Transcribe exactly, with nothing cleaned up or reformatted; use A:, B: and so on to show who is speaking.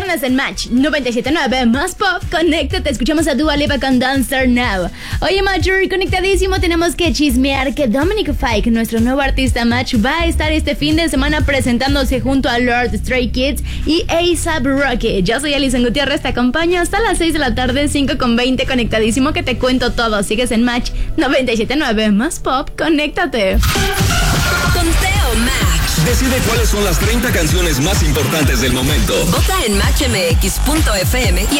A: Continuas en Match noventa y siete punto nueve más pop. Conéctate, escuchamos a Dua Lipa con Don't Start Now. Oye, Matcher, conectadísimo, tenemos que chismear que Dominic Fike, nuestro nuevo artista Match, va a estar este fin de semana presentándose junto a Lord, Stray Kids y A$AP Rocky. Yo soy Alison Gutiérrez, te acompaño hasta las seis de la tarde, cinco con veinte, conectadísimo, que te cuento todo. Sigues en Match noventa y siete punto nueve más pop, conéctate.
B: Conteo Match.
C: Decide cuáles son las treinta canciones más importantes del momento.
B: Vota en match m x punto f m y